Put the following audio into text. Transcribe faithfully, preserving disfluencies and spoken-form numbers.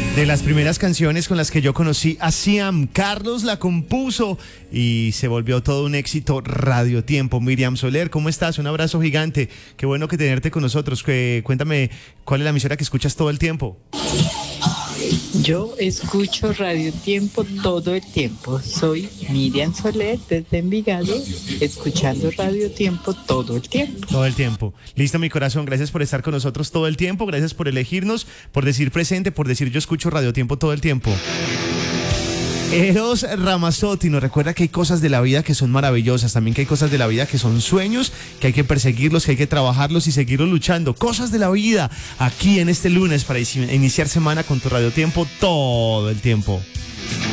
De las primeras canciones con las que yo conocí a Siam, Carlos la compuso y se volvió todo un éxito. Radio Tiempo. Miriam Soler, ¿cómo estás? Un abrazo gigante. Qué bueno que tenerte con nosotros. Que, cuéntame, ¿cuál es la emisora que escuchas todo el tiempo? Yo escucho Radio Tiempo todo el tiempo. Soy Miriam Soler desde Envigado, escuchando Radio Tiempo todo el tiempo. Todo el tiempo. Listo, mi corazón. Gracias por estar con nosotros todo el tiempo. Gracias por elegirnos, por decir presente, por decir yo escucho Radio Tiempo todo el tiempo. Eros Ramazzotti nos recuerda que hay cosas de la vida que son maravillosas, también que hay cosas de la vida que son sueños, que hay que perseguirlos, que hay que trabajarlos y seguirlos luchando. Cosas de la vida, aquí en este lunes para iniciar semana con tu Radio Tiempo todo el tiempo.